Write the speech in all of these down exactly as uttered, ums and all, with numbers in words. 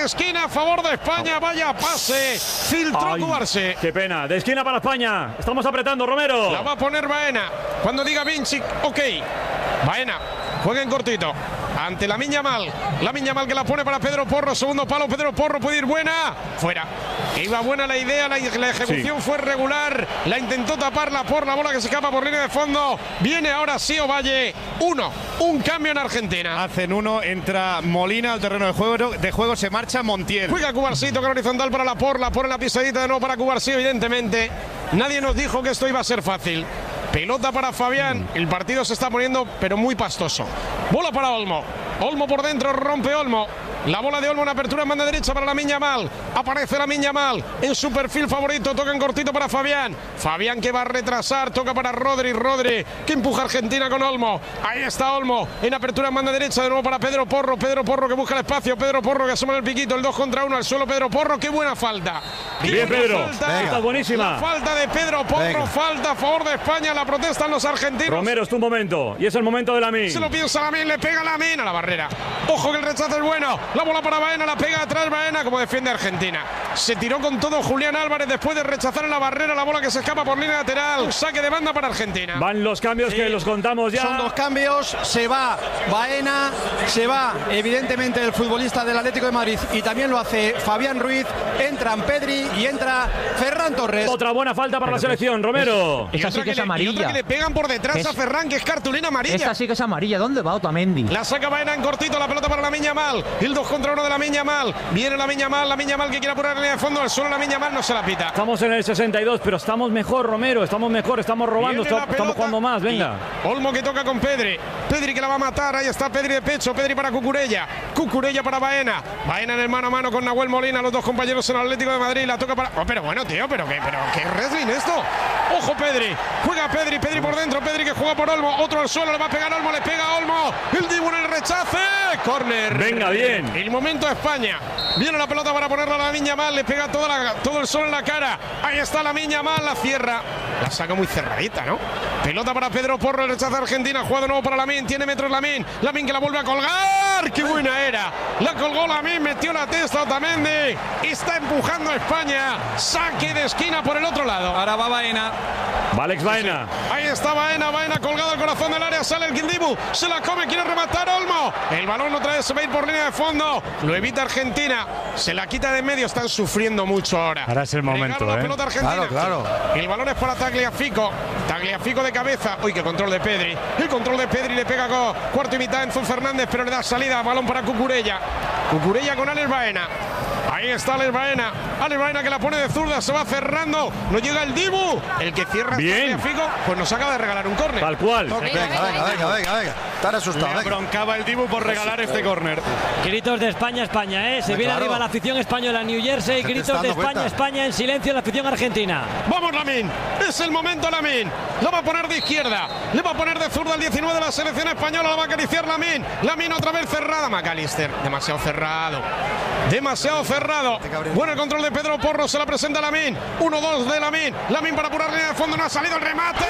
esquina a favor de España. Vaya pase. Filtró Cubarsí. Qué pena. De esquina para España. Estamos apretando, Romero. La va a poner Baena. Cuando diga Vinci, ok. Baena. Juega en cortito. Ante Lamine Yamal. Lamine Yamal que la pone para Pedro Porro. Segundo palo. Pedro Porro puede ir buena. Fuera. Iba buena la idea. La, la ejecución sí. fue regular. La intentó taparla por la bola que se escapa por línea de fondo. Viene ahora sí Ovalle. Uno. Un cambio en Argentina. Hacen uno. Entra Molina al terreno de juego. De juego se marcha Montiel. Juega Cubarsí. Toca horizontal para la Porla. Pone la pisadita de nuevo para Cubarsí. Evidentemente. Nadie nos dijo que esto iba a ser fácil. Pelota para Fabián. El partido se está poniendo pero muy pastoso. Bola para Olmo. Olmo por dentro, rompe Olmo. La bola de Olmo en apertura en banda derecha para Lamine Yamal. Aparece Lamine Yamal en su perfil favorito. Toca en cortito para Fabián. Fabián que va a retrasar. Toca para Rodri. Rodri que empuja a Argentina con Olmo. Ahí está Olmo en apertura en banda derecha. De nuevo para Pedro Porro. Pedro Porro que busca el espacio. Pedro Porro que asoma el piquito. El dos contra uno al suelo. Pedro Porro. Qué buena falta. Qué Bien, buena Pedro. Falta. Está buenísima. La falta de Pedro Porro. Venga. Falta a favor de España. La protestan los argentinos. Romero, es tu momento. Y es el momento de Lamine. Se lo piensa Lamine. Le pega Lamine a la barrera. Ojo que el rechazo es bueno. La bola para Baena. La pega atrás Baena como defiende Argentina. Se tiró con todo Julián Álvarez después de rechazar en la barrera la bola que se escapa por línea lateral. Saque de banda para Argentina. Van los cambios sí. que los contamos ya. Son dos cambios. Se va Baena, se va evidentemente el futbolista del Atlético de Madrid y también lo hace Fabián Ruiz. Entran Pedri y entra Ferran Torres. Otra buena falta para Pero la selección, Romero. Esa sí que es amarilla. Y otra que le pegan por detrás es, a Ferran, que es cartulina amarilla. Esta sí que es amarilla. ¿Dónde va Otamendi? La saca Baena en cortito, la pelota para Lamine Yamal. El dos contra uno de Lamine Yamal. Viene Lamine Yamal, Lamine Yamal que quiere apurar la línea de fondo. Al suelo Lamine Yamal no se la pita. Estamos en el sesenta y dos, pero estamos mejor, Romero. Estamos mejor, estamos robando, estamos, estamos jugando más. Venga. Olmo que toca con Pedri. Pedri que la va a matar. Ahí está Pedri de pecho. Pedri para Cucurella. Cucurella para Baena. Baena en el mano a mano con Nahuel Molina. Los dos compañeros en el Atlético de Madrid. La toca para. Oh, pero bueno, tío, pero qué, pero qué wrestling esto. Ojo Pedri. Juega Pedri. Pedri por dentro. Pedri que juega por Olmo. Otro al suelo. Le va a pegar Olmo. Le pega Olmo. El Dibu en el rechace. Córner. Venga, bien. El momento de España. Viene la pelota para ponerla a Lamine Yamal. Le pega toda la, todo el sol en la cara. Ahí está Lamine Yamal. La cierra. La saca muy cerradita, ¿no? Pelota para Pedro Porro. El rechazo de Argentina. Juega de nuevo para Lamine. Tiene metros Lamine. Lamine que la vuelve a colgar. ¡Qué buena era! La colgó Lamine. Metió la testa Otamendi. Está empujando a España. Saque de esquina por el otro lado. Ahora va Baena. Va Alex Baena. Ahí está Baena. Baena colgado al corazón del área. Sale el Guindibu. Se la come. Quiere rematar Olmo. El balón otra vez se va a ir por línea de fondo. Lo evita Argentina. Se la quita de medio. Están sufriendo mucho ahora. Ahora es el momento, la ¿eh? pelota argentina. Claro, claro. El balón es para Tagliafico. Tagliafico de cabeza. Uy, qué control de Pedri. El control de Pedri le pega con cuarto y mitad Enzo Fernández, pero le da salida. Balón para Cucurella. Cucurella con Alex Baena. Ahí está Alex Baena. Alex Baena que la pone de zurda. Se va cerrando. No llega el Dibu. El que cierra bien. Tagliafico, pues nos acaba de regalar un córner. Tal cual. Venga, venga, venga, venga, venga. Están asustados. Le broncaba el Dibu por regalar este córner. Gritos de España, España, ¿eh? Se viene claro. arriba la afición española en New Jersey. Gritos de España, cuenta. España en silencio la afición argentina. Vamos Lamine. Es el momento Lamine. La va a poner de izquierda. Le va a poner de zurda el diecinueve de la selección española. La va a acariciar Lamine. Lamine otra vez cerrada. McAllister. Demasiado cerrado. Demasiado cerrado. Bueno el control de Pedro Porro. Se la presenta Lamine. uno dos de Lamine. Lamine para apurar línea de fondo. No ha salido el remate.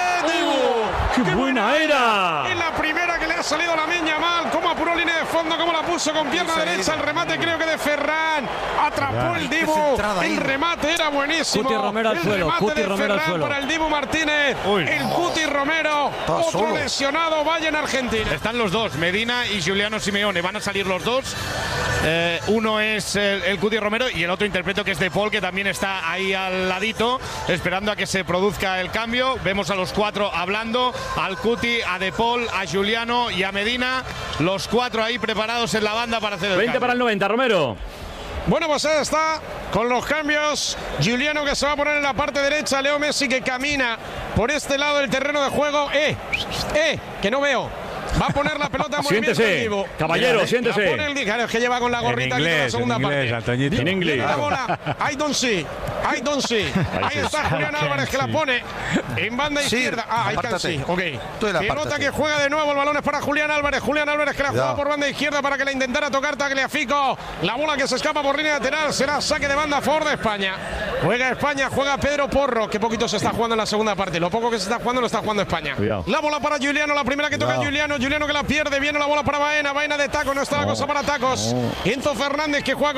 ¡Oh! ¡Qué, ¡Qué buena era! En la primera que le ha salido Lamine Yamal. Cómo apuró línea de fondo. Cómo la puso con pierna sí, derecha. El remate creo que de Ferran. Atrapó ya, el Dibu. El remate era buenísimo. Cuti Romero al suelo. Cuti Romero al suelo. Para el Dibu Martínez. Uy. El Cuti Romero. Está otro solo. Lesionado. Vaya en Argentina. Están los dos. Medina y Giuliano Simeone. Van a salir los dos. Eh, uno es el, el Cuti Romero y el otro interpreto que es De Paul, que también está ahí al ladito, esperando a que se produzca el cambio. Vemos a los cuatro hablando, al Cuti, a De Paul, a Giuliano y a Medina, los cuatro ahí preparados en la banda para hacer el veinte cambio. Para el noventa, Romero. Bueno, pues ahí está, con los cambios. Giuliano que se va a poner en la parte derecha. Leo Messi que camina por este lado del terreno de juego. ¡Eh! ¡Eh! Que no veo. Va a poner la pelota en movimiento. Siéntese, caballero, la, siéntese. La pone el, claro, es que lleva con la gorrita en inglés, aquí la segunda en inglés, parte. Antoñito. En inglés. La bola. I don't see. I don't see. Ahí está Julián Álvarez que la pone en banda sí, izquierda. Ah, ahí can sí. Ok. Pelota que juega de nuevo. El balón es para Julián Álvarez. Julián Álvarez que la juega por banda izquierda para que la intentara tocar Tagliafico. La bola que se escapa por línea lateral será saque de banda a favor de España. Juega España, juega Pedro Porro. Que poquito se está jugando en la segunda parte. Lo poco que se está jugando lo está jugando España. Cuidado. La bola para Giuliano. La primera que toca Cuidado. Giuliano. Giuliano que la pierde. Viene la bola para Baena. Baena de taco. No está la cosa para tacos. Enzo Fernández que juega